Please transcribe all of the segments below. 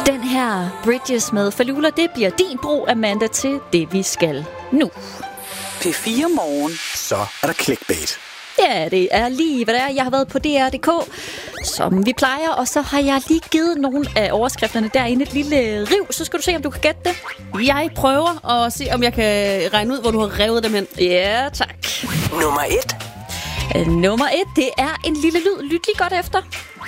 Den her Bridges med Fallulah, det bliver din bro, Amanda, til det vi skal nu. P4 Morgen. Så er der clickbait. Ja, det er lige, hvad det er. Jeg har været på DR.dk, som vi plejer, og så har jeg lige givet nogle af overskrifterne derinde et lille riv. Så skal du se, om du kan gætte det. Jeg prøver at se, om jeg kan regne ud, hvor du har revet dem hen. Ja, tak. Nummer 1. Nummer 1, det er en lille lyd. Lyt lige godt efter.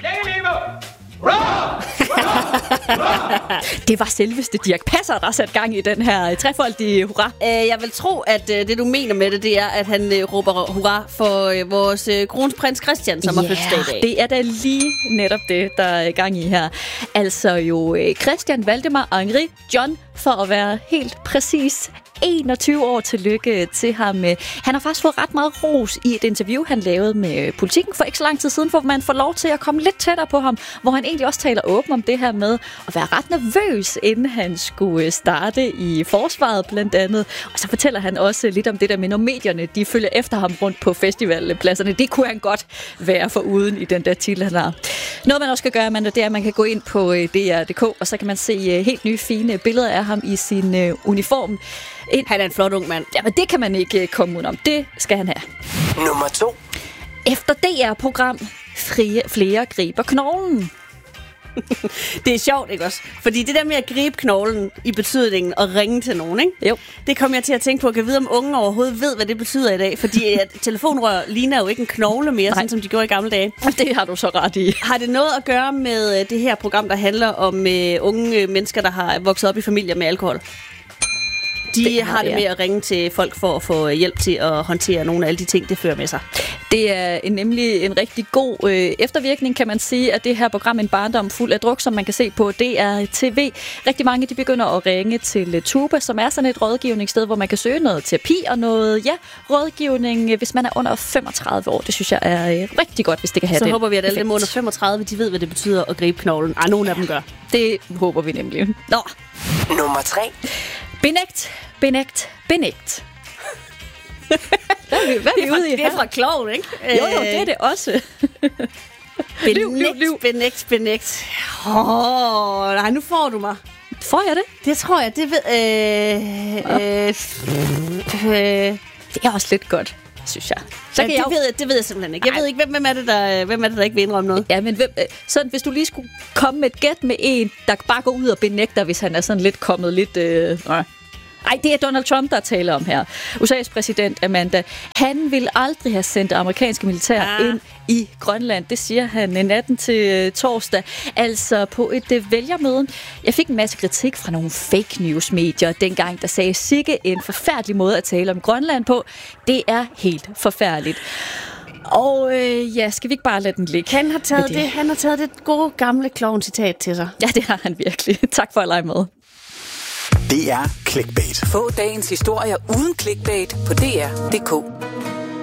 Det var selveste Dirch Passer, der satte gang i den her trefoldige hurra. Jeg vil tro, at det du mener med det er, at han råber hurra for vores kronprins Christian, som har fødselsdag i dag. Det er da lige netop det, der er gang i her. Altså jo Christian Valdemar Henri John, for at være helt præcis 21 år. Tillykke til ham. Han har faktisk fået ret meget ros i et interview, han lavede med Politikken for ikke så lang tid siden, hvor man får lov til at komme lidt tættere på ham, hvor han egentlig også taler åbent om det her med at være ret nervøs, inden han skulle starte i forsvaret blandt andet. Og så fortæller han også lidt om det der med, når medierne de følger efter ham rundt på festivalpladserne. Det kunne han godt være foruden i den der titel, han har. Noget man også kan gøre, Amanda, det er, at man kan gå ind på DR.dk, og så kan man se helt nye fine billeder af ham i sin uniform. Han er en flot ung mand. Jamen, det kan man ikke komme udenom. Det skal han have. Nummer 2. Efter DR-program, flere griber knoglen. Det er sjovt, ikke også? Fordi det der med at gribe knoglen i betydningen og ringe til nogen, ikke? Jo. Det kom jeg til at tænke på. Kan vide, om unge overhovedet ved, hvad det betyder i dag? Fordi telefonrør ligner jo ikke en knogle mere, sådan som de gjorde i gamle dage. Det har du så ret i. Har det noget at gøre med det her program, der handler om unge mennesker, der har vokset op i familier med alkohol? De har det med at ringe til folk for at få hjælp til at håndtere nogle af alle de ting, det fører med sig. Det er nemlig en rigtig god eftervirkning, kan man sige, af det her program En barndom fuld af druk, som man kan se på DR TV. Rigtig mange de begynder at ringe til Tuba, som er sådan et rådgivningssted, hvor man kan søge noget terapi og noget rådgivning, hvis man er under 35 år. Det synes jeg er rigtig godt, hvis det kan have det. Så håber vi, at alle dem under 35, de ved, hvad det betyder at gribe knoglen. Nogle af dem gør. Det håber vi nemlig. Nå. Nummer 3. Benægt. Hvad er vi ude i her? Det er fra Kloven, ikke? Jo, det er det også. Benægt. Nej, nu får du mig. Får jeg det? Det tror jeg, det ved... Det er også lidt godt, synes jeg. Så kan det ved jeg simpelthen ikke. Jeg ved ikke, hvem er det, der ikke vil indrømme noget. Ja, men sådan, hvis du lige skulle komme med et gæt med en, der bare går ud og benægter, hvis han er sådan lidt kommet lidt... Nej, det er Donald Trump, der taler om her. USA's præsident, Amanda, han vil aldrig have sendt amerikanske militær ind i Grønland. Det siger han natten til torsdag, altså på et vælgermøde. Jeg fik en masse kritik fra nogle fake news medier dengang, der sagde, sikke en forfærdelig måde at tale om Grønland på. Det er helt forfærdeligt. Og skal vi ikke bare lade den ligge? Han har taget det gode gamle klovn-citat til sig. Ja, det har han virkelig. Tak for at lege med. Det er clickbait. Få dagens historier uden clickbait på DR.dk.